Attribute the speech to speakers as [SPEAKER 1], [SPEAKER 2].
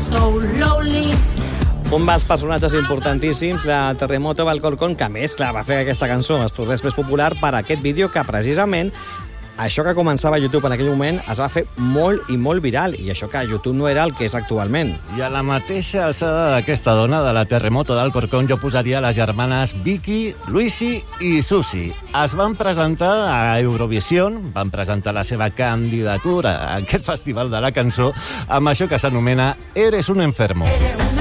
[SPEAKER 1] Un dels personatges importantíssims de Terremoto va Alcorcón, que a més, clar, va fer aquesta cançó, es tornés més popular per aquest vídeo que precisament això que començava a YouTube en aquell moment es va fer molt i molt viral, i això que YouTube no era el que és actualment.
[SPEAKER 2] I a la mateixa alçada d'aquesta dona, de la Terremoto d'Alcorcón, jo posaria les germanes Vicky, Luisi i Susi. Es van presentar a Eurovision, van presentar la seva candidatura a aquest festival de la cançó amb això que s'anomena Eres un enfermo.